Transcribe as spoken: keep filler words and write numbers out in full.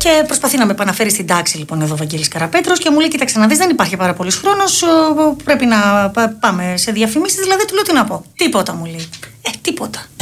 Και προσπαθεί να με επαναφέρει στην τάξη λοιπόν εδώ ο Βαγγέλης Καραπέτρος και μου λέει: κοίταξε να δεις, δεν υπάρχει πάρα πολύς χρόνος. Πρέπει να πάμε σε διαφημίσεις. Δηλαδή, του λέω τι να πω. Τίποτα μου λέει. Ε, τίποτα.